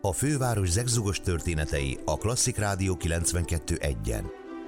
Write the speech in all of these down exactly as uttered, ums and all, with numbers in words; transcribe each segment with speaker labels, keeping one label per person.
Speaker 1: A főváros zegzugos történetei a Klasszik Rádió kilencvenkettő egyen.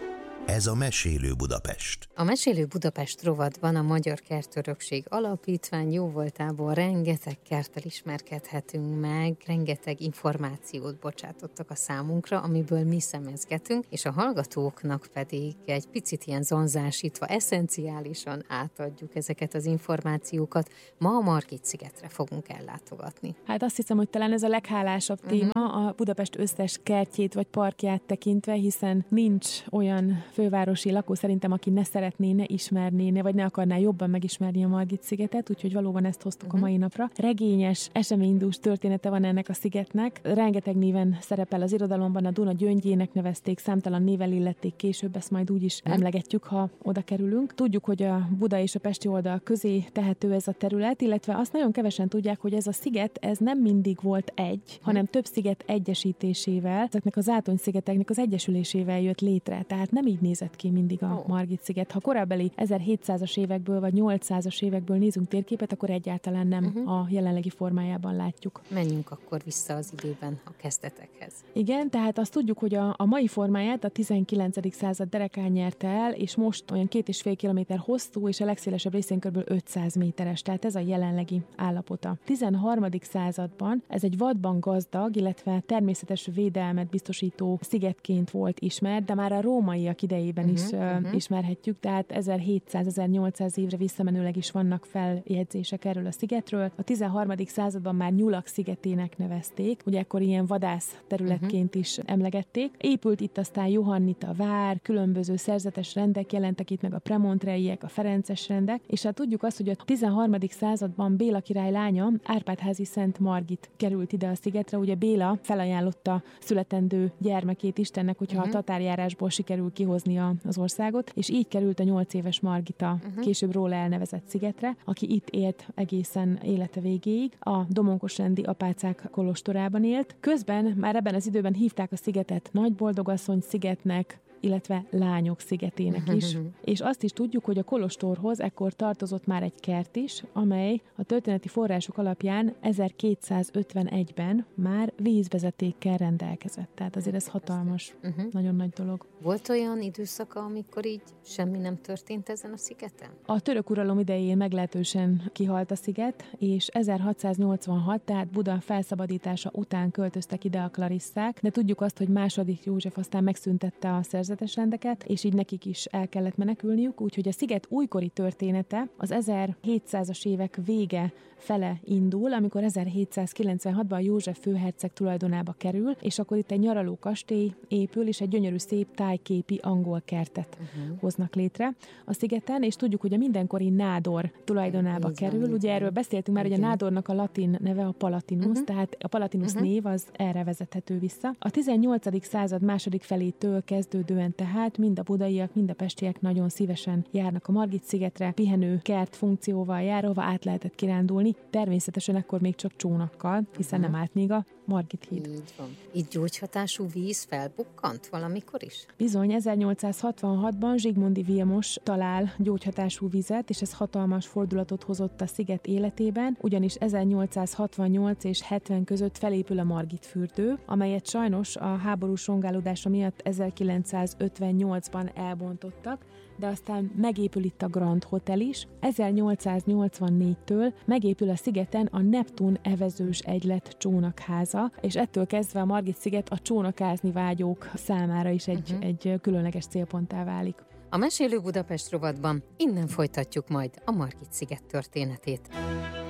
Speaker 1: Ez a Mesélő Budapest.
Speaker 2: A Mesélő Budapest rovatban a Magyar Kertörökség Alapítvány jóvoltából rengeteg kerttel ismerkedhetünk meg, rengeteg információt bocsátottak a számunkra, amiből mi szemezgetünk, és a hallgatóknak pedig egy picit ilyen zonzásítva, eszenciálisan átadjuk ezeket az információkat. Ma a Margit-szigetre fogunk ellátogatni.
Speaker 3: Hát azt hiszem, hogy talán ez a leghálásabb uh-huh. téma a Budapest összes kertjét vagy parkját tekintve, hiszen nincs olyan fővárosi lakó szerintem, aki ne szeretné, ne ismerné, ne, vagy ne akarná jobban megismerni a Margit-szigetet, úgyhogy valóban ezt hoztuk uh-huh. a mai napra. Regényes, eseménydús története van ennek a szigetnek. Rengeteg néven szerepel az irodalomban, a Duna gyöngyének nevezték, számtalan névvel illették később, ezt majd úgy is uh-huh. emlegetjük, ha oda kerülünk. Tudjuk, hogy a Buda és a pesti oldal közé tehető ez a terület, illetve azt nagyon kevesen tudják, hogy ez a sziget, ez nem mindig volt egy, uh-huh. hanem több sziget egyesítésével, ezeknek az átony-szigeteknek az egyesülésével jött létre. Tehát nem így nézett ki mindig a oh. Margit-sziget. Ha korábbi ezerhétszázas évekből vagy nyolcszázas évekből nézünk térképet, akkor egyáltalán nem uh-huh. a jelenlegi formájában látjuk.
Speaker 2: Menjünk akkor vissza az időben a kezdetekhez.
Speaker 3: Igen, tehát azt tudjuk, hogy a, a mai formáját a tizenkilencedik század derekán nyerte el, és most olyan két és fél kilométer hosszú, és a legszélesebb részén kb. ötszáz méteres, tehát ez a jelenlegi állapota. tizenharmadik században ez egy vadban gazdag, illetve természetes védelmet biztosító szigetként volt ismert, de már a rómaiak idejében uh-huh, is uh, uh-huh. ismerhetjük, tehát ezerhétszáz-ezernyolcszáz évre visszamenőleg is vannak feljegyzések erről a szigetről. A tizenharmadik században már Nyulak szigetének nevezték, ugye akkor ilyen vadász területként uh-huh. is emlegették. Épült itt aztán Johannita vár, különböző szerzetes rendek jelentek itt, meg a premontreiek, a ferences rendek, és hát tudjuk azt, hogy a tizenharmadik században Béla király lánya, Árpád-házi Szent Margit került ide a szigetre, ugye Béla felajánlotta születendő gyermekét Istennek, hogyha uh-huh. a tatárjárásból sikerül kihoznia az országot, és így került a nyolc éves Margita uh-huh. később róla elnevezett szigetre, aki itt élt egészen élete végéig, a Domonkosrendi apácák kolostorában élt. Közben már ebben az időben hívták a szigetet Nagyboldogasszony szigetnek, illetve Lányok szigetének is. És azt is tudjuk, hogy a kolostorhoz ekkor tartozott már egy kert is, amely a történeti források alapján ezerkétszázötvenegyben már vízvezetékkel rendelkezett. Tehát azért ez hatalmas, uh-huh. nagyon nagy dolog.
Speaker 2: Volt olyan időszaka, amikor így semmi nem történt ezen a szigeten?
Speaker 3: A török uralom idején meglehetősen kihalt a sziget, és ezerhatszáznyolcvanhat, tehát Buda felszabadítása után költöztek ide a klarisszák, de tudjuk azt, hogy második József aztán megszüntette a szerzetes rendeket, és így nekik is el kellett menekülniük, úgyhogy a sziget újkori története az ezerhétszázas évek vége fele indul, amikor ezerhétszázkilencvenhatban József főherceg tulajdonába kerül, és akkor itt egy nyaraló kastély épül, és egy gyönyörű szép tájképi angol kertet uh-huh. hoznak létre a szigeten, és tudjuk, hogy a mindenkori nádor tulajdonába Így kerül. Van, ugye erről beszéltünk már, hogy a nádornak a latin neve a Palatinus, uh-huh. tehát a Palatinus uh-huh. név az erre vezethető vissza. A tizennyolcadik század második felétől kezdődően tehát mind a budaiak, mind a pestiek nagyon szívesen járnak a Margit-szigetre, pihenő kert funkcióval jár, ahova át lehetett kirándulni, természetesen ekkor még csak csónakkal, hiszen uh-huh. nem állt még a Margit híd.
Speaker 2: Így van. Itt gyógyhatású víz felbukkant valamikor is?
Speaker 3: Bizony, ezernyolcszázhatvanhatban Zsigmondy Vilmos talál gyógyhatású vizet, és ez hatalmas fordulatot hozott a sziget életében, ugyanis ezernyolcszázhatvannyolc és hetven között felépül a Margit fürdő, amelyet sajnos a háború songálódása miatt ezerkilencszázötvennyolcban elbontottak, de aztán megépül itt a Grand Hotel is. ezernyolcszáznyolcvannégytől megépül a szigeten a Neptun evezős egylet csónakháza, és ettől kezdve a Margit-sziget a csónakázni vágyók számára is egy, uh-huh. egy különleges célponttá válik.
Speaker 2: A Mesélő Budapest rovatban innen folytatjuk majd a Margit-sziget történetét.